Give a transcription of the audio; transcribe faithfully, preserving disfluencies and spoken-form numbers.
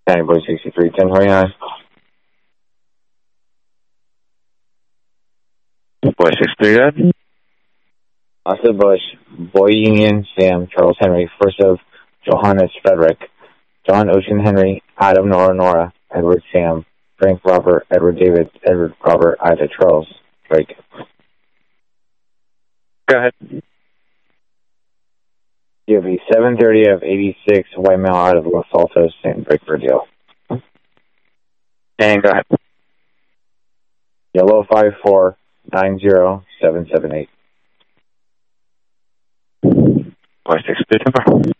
Danny Boy sixty-three, ten twenty-nine. Boy sixty-three, good. Oscar Bush, Boy Union, Sam, Charles Henry, first of Johannes Frederick, John Ocean Henry, Adam Nora Nora, Edward Sam, Frank Robert, Edward David, Edward Robert, Ida Charles, Drake. Go ahead. You have a seven thirty of eighty-six white male out of Los Altos, Saint Breakford deal. And go ahead. Yellow five four nine zero seven seven eight. Boy sixty-three, ten four.